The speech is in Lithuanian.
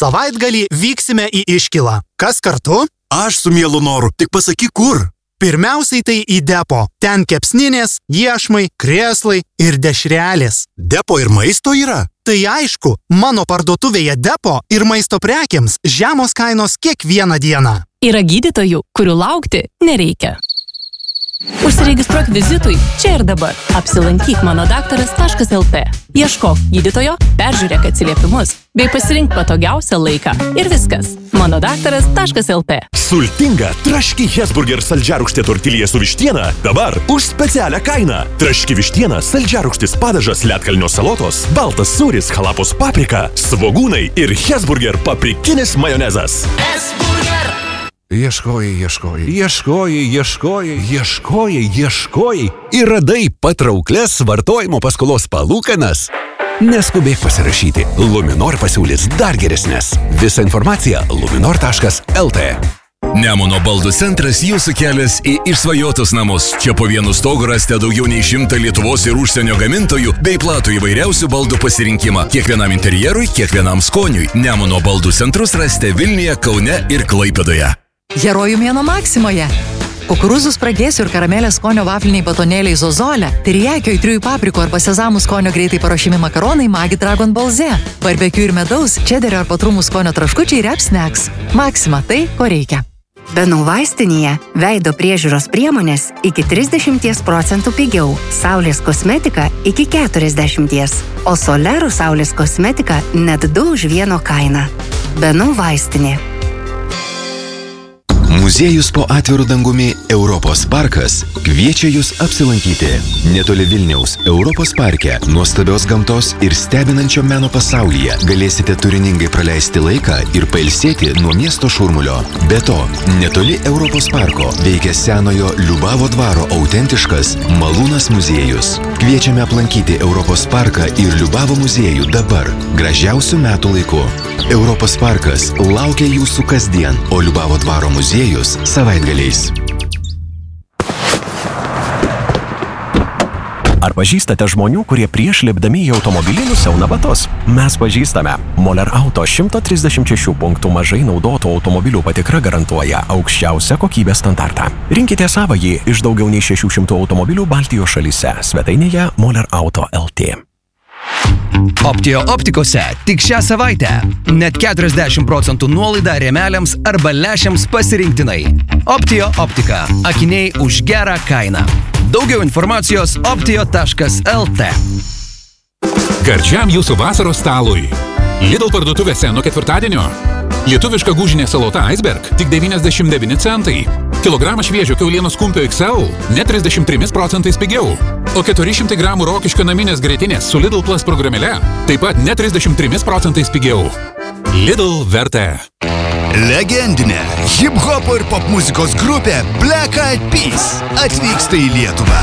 Savaitgalį vyksime į Iškilą. Kas kartu? Aš su mielu noru, tik pasakyk kur. Pirmiausiai tai į depo. Ten kepsninės, iešmai, krėslai ir dešrelės. Depo ir maisto yra? Tai aišku, mano parduotuvėje depo ir maisto prekiams žemos kainos kiekvieną dieną. Yra gydytojų, kurių laukti nereikia. Užsiregistruok vizitui čia ir dabar. Apsilankyk manodaktaras.lt. Ieškok gydytojo, peržiūrėk atsiliepimus, bei pasirink patogiausią laiką. Ir viskas. manodaktaras.lt. Sultinga traški Hesburger saldžiarūgštė tortilija su vištiena dabar už specialią kainą. Traški vištiena, saldžiarūgštis padažas, ledkalnio salotos, baltas sūris, halapos paprika, svogūnai ir Hesburger paprikinis majonezas. Ieškojai ir radai patrauklias vartojimo paskolos palūkanas. Neskubėk pasirašyti. Luminor pasiūlys dar geresnės. Visa informacija luminor.lt. Nemuno baldų centras jūsų kelias į išsvajotus namus. Čia po vienu stogu rasite daugiau nei 100 Lietuvos ir užsienio gamintojų bei platų įvairiausių baldų pasirinkimą. Kiekvienam interjerui, kiekvienam skoniui. Nemuno baldų centrus rasite Vilniuje, Kaune ir Klaipėdoje. Herojų mėnuo Maksimoje. Kukurūzų spragėsių ir karamelės skonio vafliniai batonėliai Zozolė, terijakio įtrių paprikų arba sezamų skonio greitai paruošiami makaronai Magi Dragon Balze, barbekiu ir medaus, čederio ar patrumų skonio traškučiai Rep Snacks. Maksima tai, ko reikia. Benų vaistinėje veido priežiūros priemonės iki 30% pigiau, saulės kosmetika iki 40%, o Solerų saulės kosmetika net 2 už 1 kainą. Benų vaistinė. Muziejus po atviru dangumi Europos parkas kviečia jūs apsilankyti. Netoli Vilniaus Europos parke nuostabios gamtos ir stebinančio meno pasaulyje galėsite turiningai praleisti laiką ir pailsėti nuo miesto šurmulio. Be to, netoli Europos parko veikia senojo Liubavo dvaro autentiškas Malūnas muziejus. Kviečiame aplankyti Europos parką ir Liubavo muziejų dabar, gražiausių metų laiku. Europos parkas laukia jūsų kasdien, o Liubavo dvaro muziejus savaitgaliais. Ar pažįstate žmonių, kurie prieš lipdami į automobilį nusiauna batus? Mes pažįstame. Moler Auto 136 punktų mažai naudotų automobilių patikra garantuoja aukščiausią kokybės standartą. Rinkite savąjį iš daugiau nei 600 automobilių Baltijos šalyse. Svetainėje Moler Auto LT. Optio optikose tik šią savaitę net 40% nuolaida rėmeliams arba lęšiams pasirinktinai. Optio optika. Akiniai už gerą kainą. Daugiau informacijos optio.lt. Gardžiam jūsų vasaros stalui. Lidl parduotuvėse nuo ketvirtadienio. Lietuviška gūžinė salota Iceberg tik 99 centai. Kilogramas šviežio kiaulienos kumpio XL net 33% pigiau. O 400 gramų rokiškio naminės grietinės su Lidl Plus programėle taip pat net 33% pigiau. Lidl vertė. Legendinė hip-hopo ir popmuzikos grupė Black Eyed Peas atvyksta į Lietuvą.